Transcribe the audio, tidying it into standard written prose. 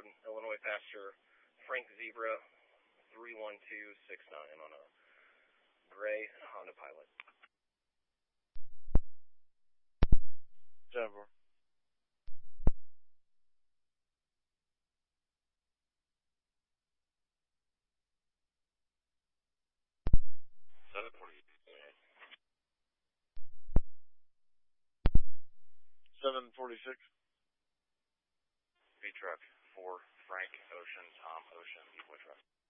Road, Illinois passenger Frank Zebra 31269 on a gray Honda Pilot. 7-4. $746. V truck 4 Frank Ocean Tom Ocean Equal Truck.